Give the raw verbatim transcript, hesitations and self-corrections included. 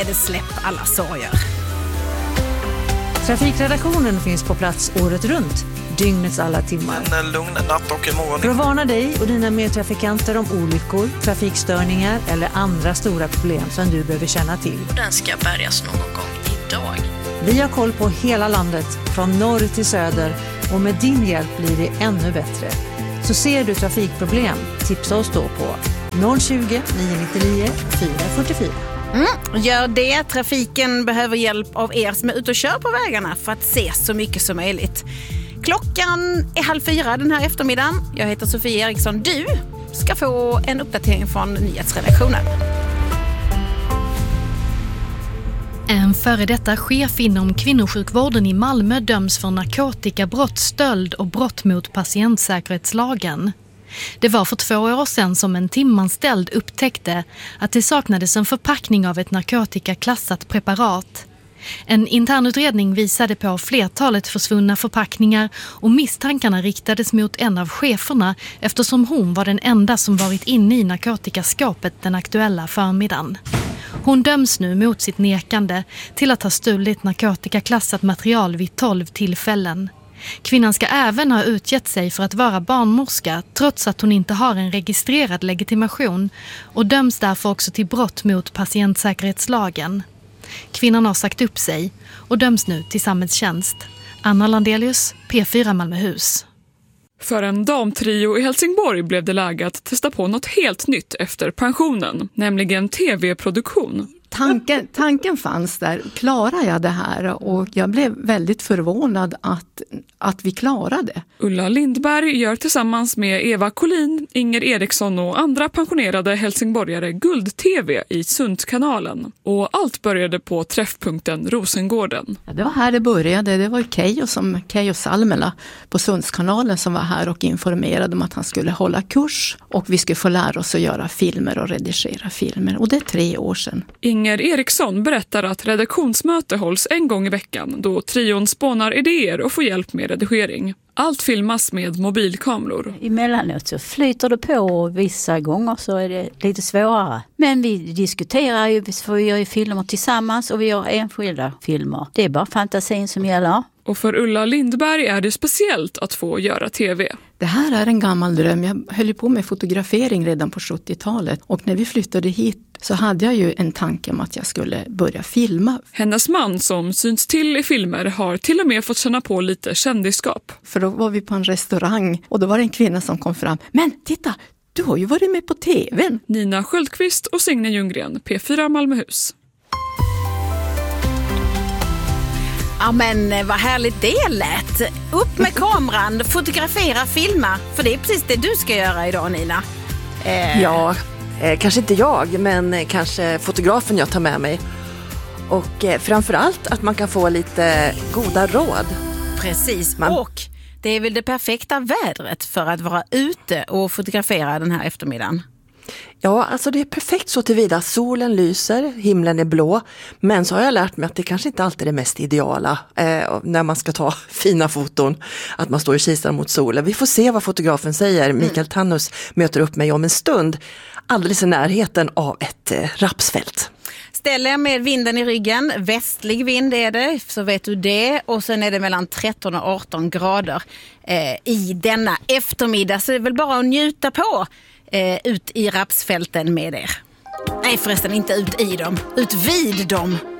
det släpp alla sorger. Trafikredaktionen finns på plats året runt, dygnets alla timmar. En lugn natt och morgon. För att varna dig och dina medtrafikanter om olyckor, trafikstörningar eller andra stora problem som du behöver känna till. Den ska bärgas någon gång idag. Vi har koll på hela landet, från norr till söder, och med din hjälp blir det ännu bättre. Så ser du trafikproblem, tipsa oss då på noll tjugo, nio nio nio, fyra fyra fyra. Mm, gör det. Trafiken behöver hjälp av er som är ute och kör på vägarna för att se så mycket som möjligt. Klockan är halv fyra den här eftermiddagen. Jag heter Sofia Eriksson. Du ska få en uppdatering från nyhetsredaktionen. En före detta chef inom kvinnosjukvården i Malmö döms för narkotikabrott, stöld och brott mot patientsäkerhetslagen. Det var för två år sedan som en timanställd upptäckte att det saknades en förpackning av ett narkotikaklassat preparat. En internutredning visade på flertalet försvunna förpackningar och misstankarna riktades mot en av cheferna eftersom hon var den enda som varit inne i narkotikaskåpet den aktuella förmiddagen. Hon döms nu mot sitt nekande till att ha stulit narkotikaklassat material vid tolv tillfällen. Kvinnan ska även ha utgett sig för att vara barnmorska trots att hon inte har en registrerad legitimation och döms därför också till brott mot patientsäkerhetslagen. Kvinnan har sagt upp sig och döms nu till samhällstjänst. Anna Landelius, P fyra Malmöhus. För en damtrio i Helsingborg blev det läge att testa på något helt nytt efter pensionen, nämligen tv-produktion. Tanken, tanken fanns där, klarar jag det här? Och jag blev väldigt förvånad att, att vi klarade. Ulla Lindberg gör tillsammans med Eva Collin, Inger Eriksson och andra pensionerade helsingborgare Guld-tv i Sundkanalen. Och allt började på träffpunkten Rosengården. Ja, det var här det började. Det var Keijo, som, Keijo Salmela på Sundskanalen som var här och informerade om att han skulle hålla kurs. Och vi skulle få lära oss att göra filmer och redigera filmer. Och det är tre år sedan. Inger Eriksson berättar att redaktionsmöte hålls en gång i veckan då trion spånar idéer och får hjälp med redigering. Allt filmas med mobilkameror. Emellanåt så flyter det på och vissa gånger så är det lite svårare. Men vi diskuterar ju, för vi gör ju filmer tillsammans och vi gör enskilda filmer. Det är bara fantasin som gäller. Och för Ulla Lindberg är det speciellt att få göra tv. Det här är en gammal dröm. Jag höll på med fotografering redan på sjuttiotalet. Och när vi flyttade hit så hade jag ju en tanke om att jag skulle börja filma. Hennes man som syns till i filmer har till och med fått känna på lite kändisskap. För då var vi på en restaurang och då var det en kvinna som kom fram. Men titta, du har ju varit med på tvn. Nina Sköldqvist och Signe Ljunggren, P fyra Malmöhus. Ja men vad härligt det lät. Upp med kameran, fotografera, filma. För det är precis det du ska göra idag, Nina. Eh. Ja, eh, kanske inte jag, men eh, kanske fotografen jag tar med mig. Och eh, framförallt att man kan få lite goda råd. Precis, man... och det är väl det perfekta vädret för att vara ute och fotografera den här eftermiddagen. Ja, alltså det är perfekt så tillvida. Solen lyser, himlen är blå. Men så har jag lärt mig att det kanske inte alltid är det mest ideala eh, när man ska ta fina foton. Att man står och kisar mot solen. Vi får se vad fotografen säger. Mikael mm. Tannus möter upp mig om en stund. Alldeles i närheten av ett eh, rapsfält. Ställ er med vinden i ryggen. Västlig vind är det, så vet du det. Och sen är det mellan tretton och arton grader eh, i denna eftermiddag. Så det är väl bara att njuta på. Eh, ut i rapsfälten med er. Nej förresten, inte ut i dem, ut vid dem.